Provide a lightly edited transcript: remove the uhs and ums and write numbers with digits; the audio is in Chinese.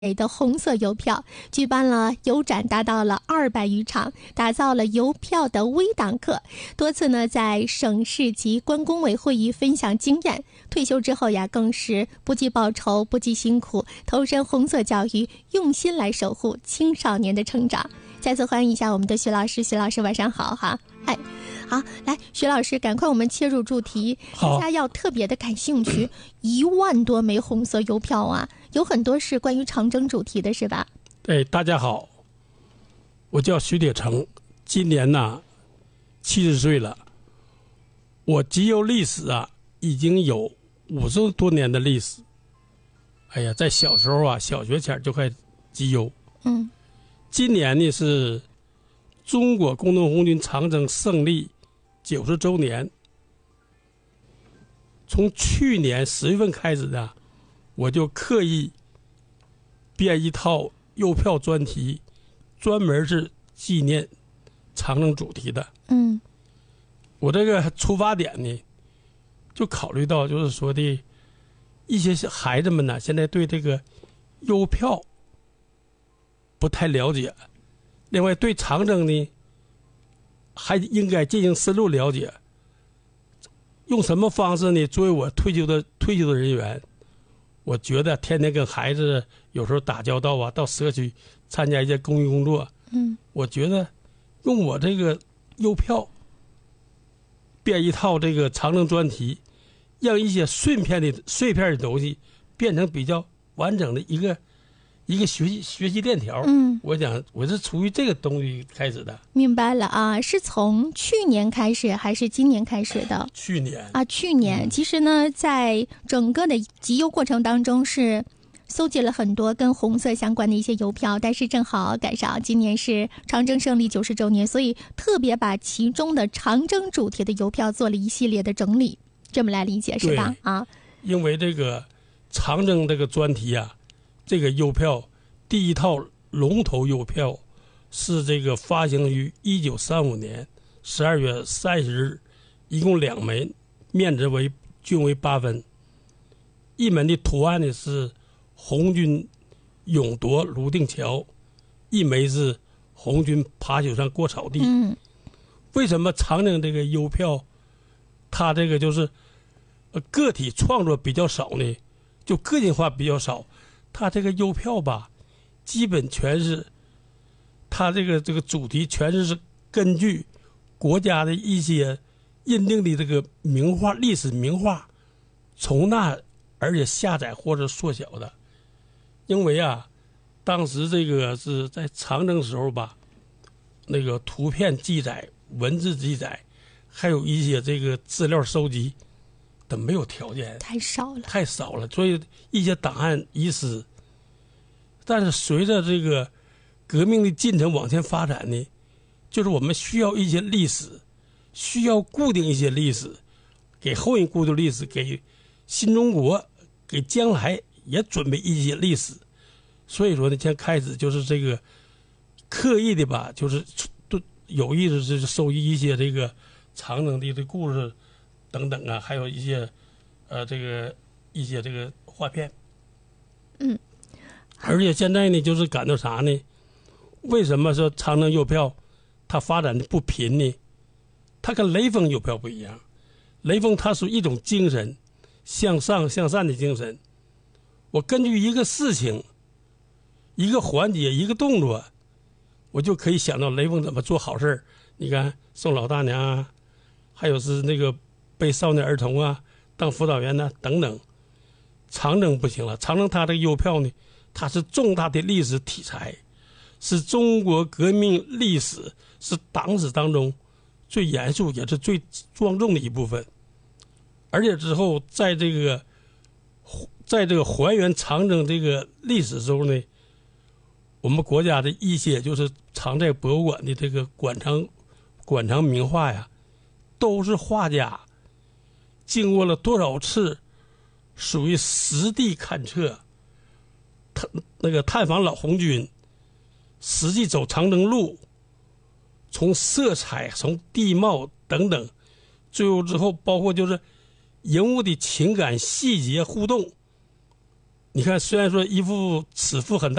的红色邮票，举办了邮展达到了200余场，打造了邮票的微党课，多次呢在省市级关工委会议分享经验。退休之后呀，更是不计报酬不计辛苦，投身红色教育，用心来守护青少年的成长。再次欢迎一下我们的徐老师，徐老师晚上好哈。好，来，徐老师，赶快我们切入主题。大家要特别的感兴趣，1万多枚红色邮票啊，有很多是关于长征主题的，是吧？ 对，大家好，我叫徐铁成，今年呢70岁了。我集邮历史啊，已经有50多年的历史。哎呀，在小时候啊，小学前就开始集邮。今年呢是中国工农红军长征胜利90周年。从去年10月份开始呢，我就刻意编一套邮票专题，专门是纪念长征主题的。我这个出发点呢，就考虑到就是说的一些孩子们呢，现在对这个邮票不太了解，另外对长征呢还应该进行深入了解。用什么方式呢？作为我退休的人员，我觉得天天跟孩子有时候打交道啊，到社区参加一些公益工作，我觉得用我这个邮票编一套这个长征专题，让一些碎片的东西变成比较完整的一个学习链条。我想我是出于这个东西开始的。 明白了啊，是从去年开始还是今年开始的？ 去年。 去年。其实呢，在整个的集邮过程当中是搜集了很多跟红色相关的一些邮票，但是正好赶上今年是长征胜利90周年，所以特别把其中的长征主题的邮票做了一系列的整理，这么来理解是吧？ 因为这个长征这个专题啊，这个邮票第一套龙头邮票是这个发行于1935年12月30日，一共2枚，面值均为8分。一枚的图案呢是红军勇夺泸定桥，一枚是红军爬雪山过草地。为什么长征这个邮票它这个就是个体创作比较少呢？就个性化比较少，它这个邮票吧，基本全是它这个主题全是根据国家的一些认定的这个名画、历史名画从那而且下载或者缩小的。因为啊，当时这个是在长征时候吧，那个图片记载、文字记载，还有一些这个资料收集的没有条件，太少了，所以一些档案遗失。但是随着这个革命的进程往前发展呢，就是我们需要一些历史，需要固定一些历史，给后人固定历史，给新中国，给将来也准备一些历史。所以说呢，先开始就是这个刻意的吧，就是有意识是收集一些这个长征的故事等等啊，还有一些一些这个画片。而且现在呢，就是感到啥呢？为什么说长征邮票它发展的不频呢？它跟雷锋邮票不一样。雷锋它属于一种精神，向上向善的精神。我根据一个事情、一个环节、一个动作，我就可以想到雷锋怎么做好事。你看送老大娘啊，还有是那个被少年儿童啊当辅导员呐等等。长征不行了，长征它这个邮票呢，它是重大的历史题材，是中国革命历史，是党史当中最严肃也是最庄重的一部分。而且之后在这个还原长征这个历史时候呢，我们国家的一些就是藏在博物馆的这个馆藏名画呀，都是画家经过了多少次属于实地勘测，探访老红军，实际走长征路，从色彩、从地貌等等，最后之后包括就是人物的情感细节互动， 你看，虽然说一副尺幅很大